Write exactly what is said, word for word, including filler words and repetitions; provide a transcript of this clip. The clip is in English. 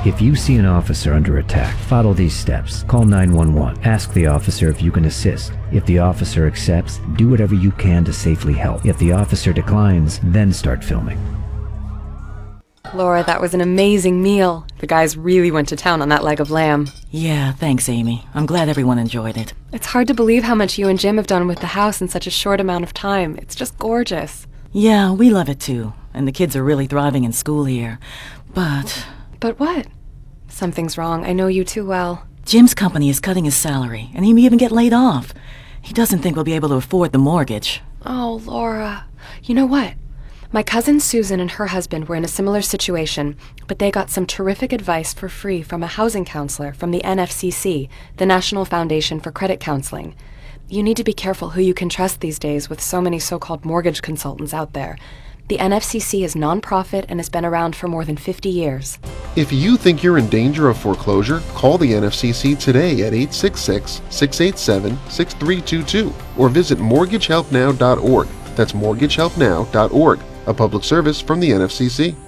If you see an officer under attack, follow these steps. Call nine one one. Ask the officer if you can assist. If the officer accepts, do whatever you can to safely help. If the officer declines, then start filming. Laura, that was an amazing meal. The guys really went to town on that leg of lamb. Yeah, thanks, Amy. I'm glad everyone enjoyed it. It's hard to believe how much you and Jim have done with the house in such a short amount of time. It's just gorgeous. Yeah, we love it too. And the kids are really thriving in school here. But... But what? Something's wrong. I know you too well. Jim's company is cutting his salary, and he may even get laid off. He doesn't think we'll be able to afford the mortgage. Oh, Laura. You know what? My cousin Susan and her husband were in a similar situation, but they got some terrific advice for free from a housing counselor from the N F C C, the National Foundation for Credit Counseling. You need to be careful who you can trust these days with so many so-called mortgage consultants out there. The N F C C is nonprofit and has been around for more than fifty years. If you think you're in danger of foreclosure, call the N F C C today at eight six six, six eight seven, six three two two or visit mortgage help now dot org. That's mortgage help now dot org, a public service from the N F C C.